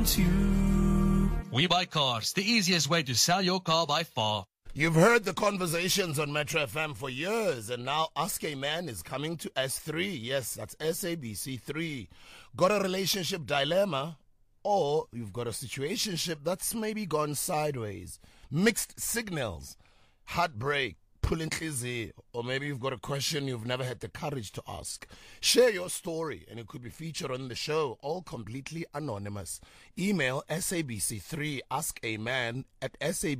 We Buy Cars, the easiest way to sell your car by far. You've heard the conversations on Metro FM for years, and now Ask a Man is coming to S3. Yes, that's SABC3. Got a relationship dilemma, or you've got a situationship that's maybe gone sideways. Mixed signals, heartbreak, pulling hliziyo, or maybe you've got a question you've never had the courage to ask. Share your story, and it could be featured on the show, all completely anonymous. Email SABC3 AskAman at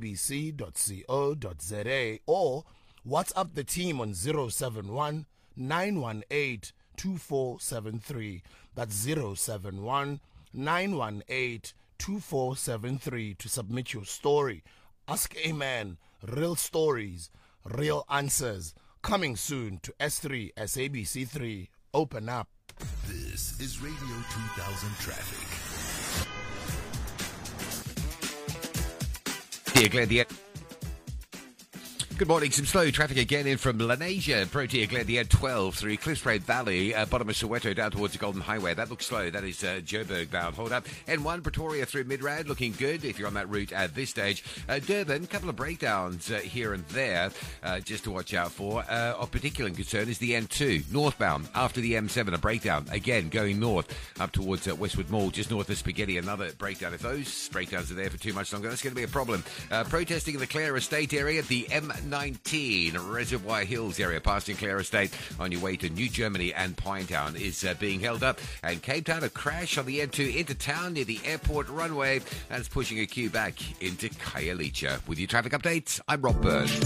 sabc.co.za or WhatsApp the team on 071 918 2473. That's 071 918 2473 to submit your story. Ask a Man, real stories, real answers. Coming soon to S3, SABC3. Open up. This is Radio 2000 Traffic. Glad Good morning. Some slow traffic again in from Lenasia, Protea Glen, the N12 through Cliffsbraid Valley, bottom of Soweto down towards the Golden Highway. That looks slow. That is Joburg bound. Hold up. N1 Pretoria through Midrand, looking good if you're on that route at this stage. Durban, a couple of breakdowns here and there just to watch out for. Of particular concern is the N2 northbound after the M7, a breakdown again going north up towards Westwood Mall, just north of Spaghetti. Another breakdown. If those breakdowns are there for too much longer, that's going to be a problem. Protesting in the Clare Estate area, the M19 Reservoir Hills area past Clare Estate on your way to New Germany and Pinetown is being held up. And Cape Town, a crash on the N2 into town near the airport runway. That's pushing a queue back into Khayelitsha. With your traffic updates, I'm Rob Byrne.